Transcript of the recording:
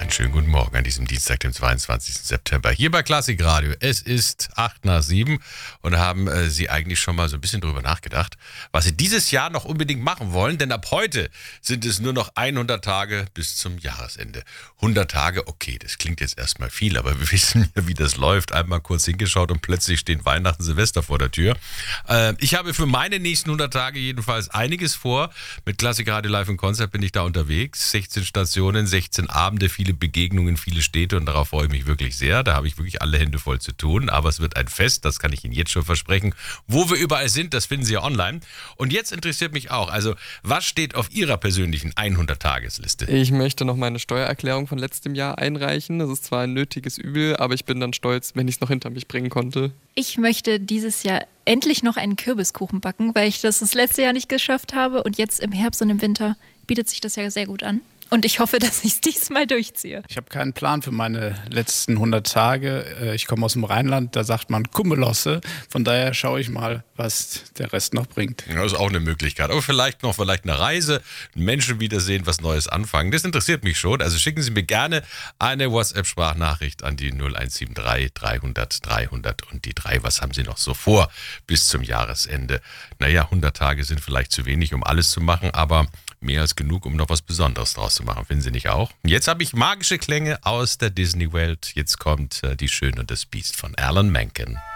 Einen schönen guten Morgen an diesem Dienstag, dem 22. September. Hier bei Klassik Radio. Es ist 8:08 und haben Sie eigentlich schon mal so ein bisschen drüber nachgedacht, was Sie dieses Jahr noch unbedingt machen wollen? Denn ab heute sind es nur noch 100 Tage bis zum Jahresende. 100 Tage, okay, das klingt jetzt erstmal viel, aber wir wissen ja, wie das läuft. Einmal kurz hingeschaut und plötzlich stehen Weihnachten, Silvester vor der Tür. Ich habe für meine nächsten 100 Tage jedenfalls einiges vor. Mit Klassik Radio Live im Konzert bin ich da unterwegs. 16 Stationen, 16 Abende, viele Begegnungen, viele Städte und darauf freue ich mich wirklich sehr. Da habe ich wirklich alle Hände voll zu tun, aber es wird ein Fest, das kann ich Ihnen jetzt schon versprechen. Wo wir überall sind, das finden Sie ja online. Und jetzt interessiert mich auch, also was steht auf Ihrer persönlichen 100-Tagesliste? Ich möchte noch meine Steuererklärung von letztem Jahr einreichen. Das ist zwar ein nötiges Übel, aber ich bin dann stolz, wenn ich es noch hinter mich bringen konnte. Ich möchte dieses Jahr endlich noch einen Kürbiskuchen backen, weil ich das letzte Jahr nicht geschafft habe. Und jetzt im Herbst und im Winter bietet sich das ja sehr gut an. Und ich hoffe, dass ich es diesmal durchziehe. Ich habe keinen Plan für meine letzten 100 Tage. Ich komme aus dem Rheinland, da sagt man Kummelosse. Von daher schaue ich mal, was der Rest noch bringt. Ja, das ist auch eine Möglichkeit. Aber vielleicht eine Reise, Menschen wiedersehen, was Neues anfangen. Das interessiert mich schon. Also schicken Sie mir gerne eine WhatsApp-Sprachnachricht an die 0173 300 300 und die 3. Was haben Sie noch so vor bis zum Jahresende? Naja, 100 Tage sind vielleicht zu wenig, um alles zu machen, aber mehr als genug, um noch was Besonderes draus zu machen. Finden Sie nicht auch? Jetzt habe ich magische Klänge aus der Disney-Welt. Jetzt kommt Die Schöne und das Biest von Alan Menken.